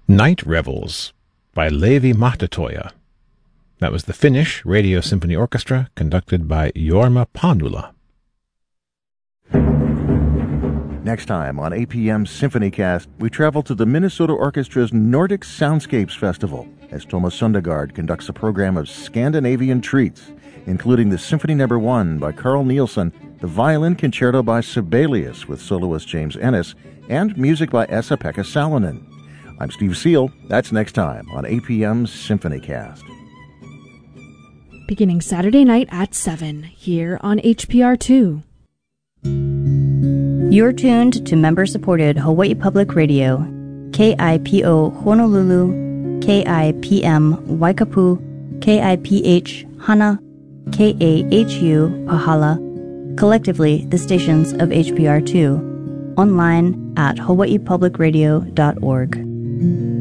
Night Revels by Leevi Mahtatoja. That was the Finnish Radio Symphony Orchestra, conducted by Jorma Panula. Next time on APM Symphonycast, we travel to the Minnesota Orchestra's Nordic Soundscapes Festival as Thomas Sundegard conducts a program of Scandinavian treats, including the Symphony No. 1 by Carl Nielsen, the Violin Concerto by Sibelius with soloist James Ennis, and music by Esa-Pekka Salonen. I'm Steve Seal. That's next time on APM Symphonycast. Beginning Saturday night at 7 here on HPR2. You're tuned to member-supported Hawaii Public Radio, KIPO Honolulu, KIPM Waikapu, KIPH Hana, KAHU Pahala, collectively the stations of HPR2, online at hawaiipublicradio.org.